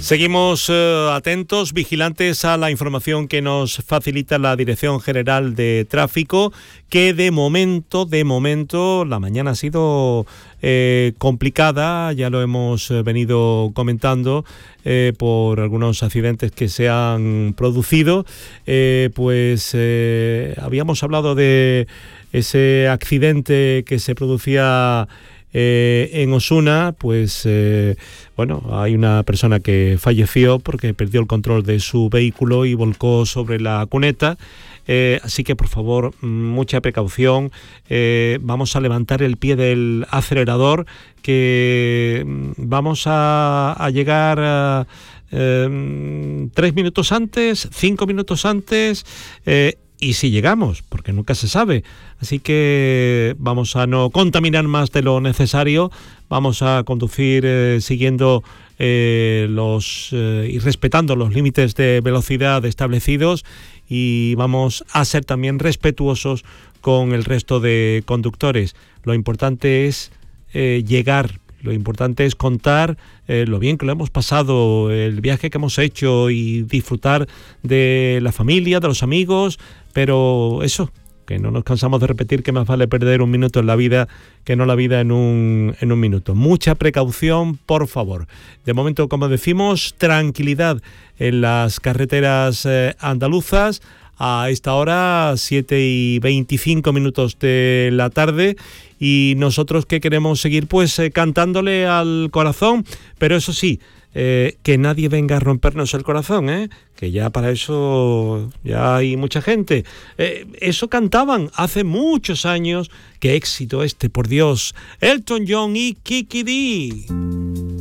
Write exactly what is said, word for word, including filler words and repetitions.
Seguimos eh, atentos, vigilantes a la información que nos facilita la Dirección General de Tráfico, que de momento, de momento, la mañana ha sido eh, complicada, ya lo hemos eh, venido comentando, eh, por algunos accidentes que se han producido. Eh, pues eh, habíamos hablado de ese accidente que se producía Eh, en Osuna, pues eh, bueno, hay una persona que falleció porque perdió el control de su vehículo y volcó sobre la cuneta. Eh, así que por favor, mucha precaución. Eh, vamos a levantar el pie del acelerador, que vamos a, a llegar a, eh, tres minutos antes, cinco minutos antes. Eh, Y si llegamos, porque nunca se sabe. Así que vamos a no contaminar más de lo necesario, vamos a conducir eh, siguiendo eh, los eh, y respetando los límites de velocidad establecidos, y vamos a ser también respetuosos con el resto de conductores. Lo importante es eh, llegar. Lo importante es contar eh, lo bien que lo hemos pasado, el viaje que hemos hecho, y disfrutar de la familia, de los amigos, pero eso, que no nos cansamos de repetir que más vale perder un minuto en la vida que no la vida en un, en un minuto. Mucha precaución, por favor. De momento, como decimos, tranquilidad en las carreteras eh, andaluzas. A esta hora, siete y veinticinco minutos de la tarde, y nosotros que queremos seguir pues eh, cantándole al corazón, pero eso sí, eh, que nadie venga a rompernos el corazón, ¿eh? Que ya para eso ya hay mucha gente. Eh, eso cantaban hace muchos años. Qué éxito este, por Dios. Elton John y Kiki Dee.